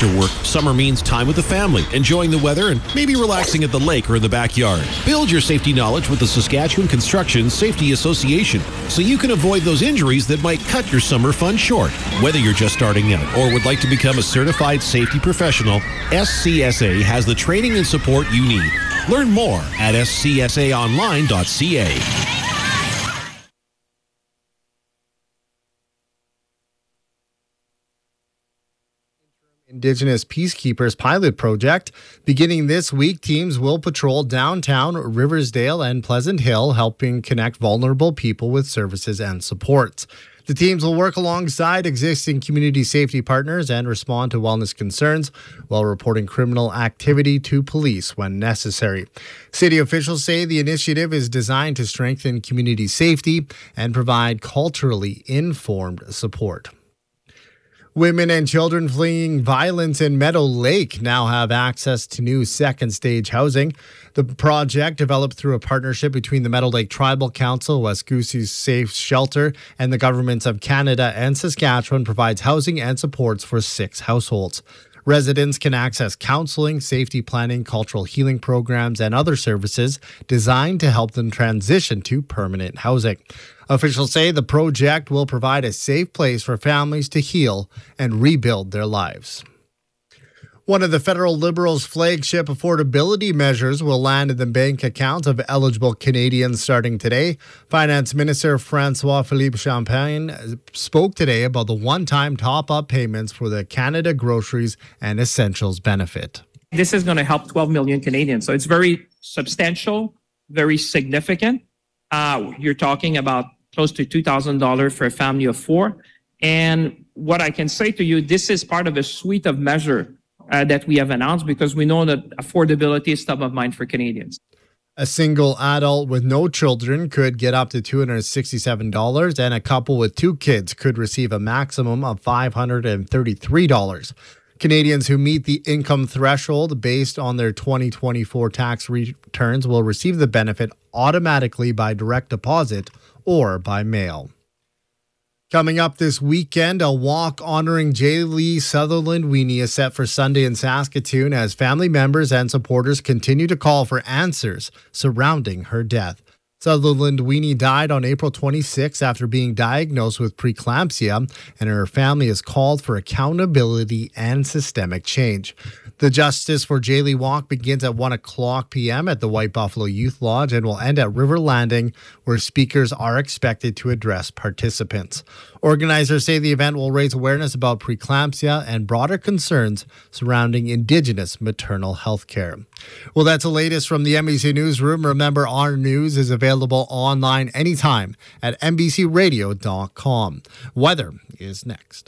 After work, summer means time with the family, enjoying the weather, and maybe relaxing at the lake or in the backyard. Build your safety knowledge with the Saskatchewan Construction Safety Association so you can avoid those injuries that might cut your summer fun short. Whether you're just starting out or would like to become a certified safety professional, SCSA has the training and support you need. Learn more at scsaonline.ca. Indigenous Peacekeepers pilot project. Beginning this week, teams will patrol downtown Riversdale and Pleasant Hill, helping connect vulnerable people with services and supports. The teams will work alongside existing community safety partners and respond to wellness concerns while reporting criminal activity to police when necessary. City officials say the initiative is designed to strengthen community safety and provide culturally informed support. Women and children fleeing violence in Meadow Lake now have access to new second-stage housing. The project, developed through a partnership between the Meadow Lake Tribal Council, Wescusi Safe Shelter, and the governments of Canada and Saskatchewan, provides housing and supports for 6 households. Residents can access counseling, safety planning, cultural healing programs, and other services designed to help them transition to permanent housing. Officials say the project will provide a safe place for families to heal and rebuild their lives. One of the federal Liberals' flagship affordability measures will land in the bank accounts of eligible Canadians starting today. Finance Minister François-Philippe Champagne spoke today about the one-time top-up payments for the Canada Groceries and Essentials benefit. This is going to help 12 million Canadians, so it's very substantial, very significant. You're talking about close to $2,000 for a family of 4. And what I can say to you, this is part of a suite of measures that we have announced because we know that affordability is top of mind for Canadians. A single adult with no children could get up to $267, and a couple with 2 kids could receive a maximum of $533. Canadians who meet the income threshold based on their 2024 tax returns will receive the benefit automatically by direct deposit or by mail. Coming up this weekend, a walk honoring Jaylee Sutherland Weeney is set for Sunday in Saskatoon as family members and supporters continue to call for answers surrounding her death. Sutherland Weeney died on April 26 after being diagnosed with preeclampsia, and her family has called for accountability and systemic change. The Justice for Jaylee Walk begins at 1 o'clock p.m. at the White Buffalo Youth Lodge and will end at River Landing, where speakers are expected to address participants. Organizers say the event will raise awareness about preeclampsia and broader concerns surrounding Indigenous maternal health care. Well, that's the latest from the NBC Newsroom. Remember, our news is available online anytime at NBCRadio.com. Weather is next.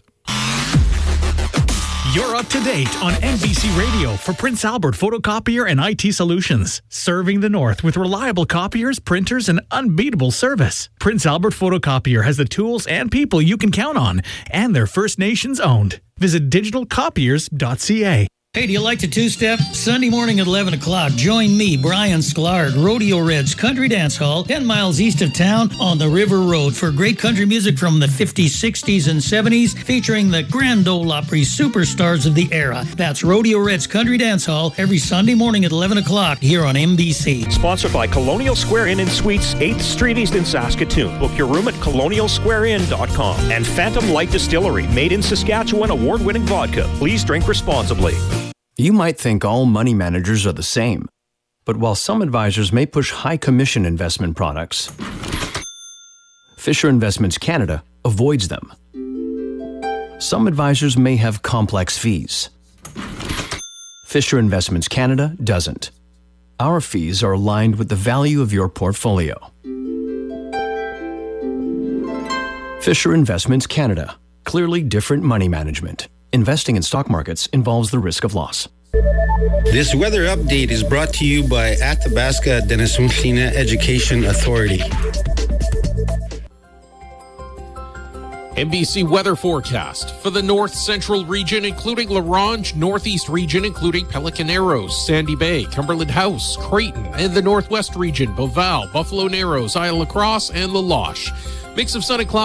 You're up to date on NBC Radio for Prince Albert Photocopier and IT Solutions. Serving the North with reliable copiers, printers, and unbeatable service. Prince Albert Photocopier has the tools and people you can count on, and they're First Nations owned. Visit digitalcopiers.ca. Hey, do you like to two-step? Sunday morning at 11 o'clock, join me, Brian Sklar, Rodeo Red's Country Dance Hall, 10 miles east of town on the River Road for great country music from the 50s, 60s, and 70s, featuring the Grand Ole Opry superstars of the era. That's Rodeo Red's Country Dance Hall every Sunday morning at 11 o'clock here on NBC. Sponsored by Colonial Square Inn and Suites, 8th Street East in Saskatoon. Book your room at colonialsquareinn.com. And Phantom Light Distillery, made in Saskatchewan, award-winning vodka. Please drink responsibly. You might think all money managers are the same, but while some advisors may push high commission investment products, Fisher Investments Canada avoids them. Some advisors may have complex fees. Fisher Investments Canada doesn't. Our fees are aligned with the value of your portfolio. Fisher Investments Canada. Clearly different money management. Investing in stock markets involves the risk of loss. This weather update is brought to you by Athabasca Denisumsina Education Authority. NBC weather forecast for the north central region, including La Ronge, northeast region, including Pelican Narrows, Sandy Bay, Cumberland House, Creighton, and the northwest region, Beauval, Buffalo Narrows, Isle La Crosse, and La Loche. Mix of sun and clouds.